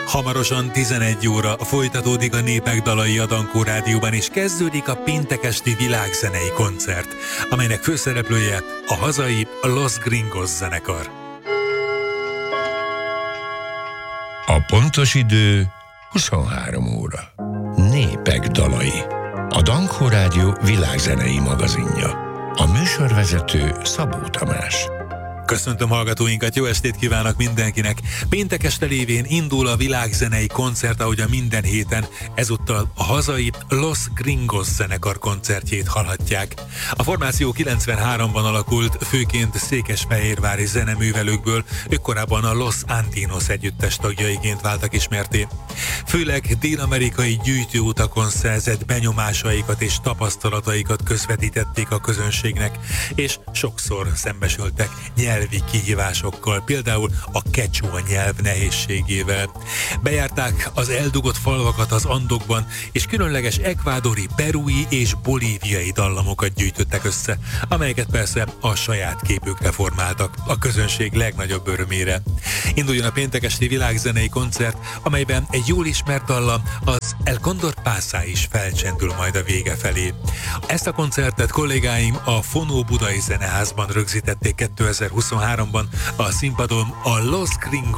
Hamarosan 11 óra folytatódik a Népek dalai a Dankó Rádióban, és kezdődik a péntek esti világzenei koncert, amelynek főszereplője a hazai Los Gringos zenekar. A pontos idő 23 óra. Népek dalai. A Dankó Rádió világzenei magazinja. A műsorvezető Szabó Tamás. Köszöntöm hallgatóinkat, jó estét kívánok mindenkinek! Péntek este lévén indul a világzenei koncert, ahogy a minden héten, ezúttal a hazai Los Gringos zenekar koncertjét hallhatják. A formáció 93-ban alakult, főként székesfehérvári zeneművelőkből, ők korábban a Los Antinos együttes tagjaiként váltak ismerté. Főleg dél-amerikai gyűjtőutakon szerzett benyomásaikat és tapasztalataikat közvetítették a közönségnek, és sokszor szembesültek nyelvi kihívásokkal, például a quechua nyelv nehézségével. Bejárták az eldugott falvakat az Andokban, és különleges ekvádori, perui és bolíviai dallamokat gyűjtöttek össze, amelyeket persze a saját képükre formáltak, a közönség legnagyobb örömére. Induljon a péntek esti világzenei koncert, amelyben egy jól ismert dallam, az El Condor Pasa is felcsendül majd a vége felé. Ezt a koncertet kollégáim a Fonó Budai Zeneházban rögzítették 2023-ban, a színpadon a Los Gringos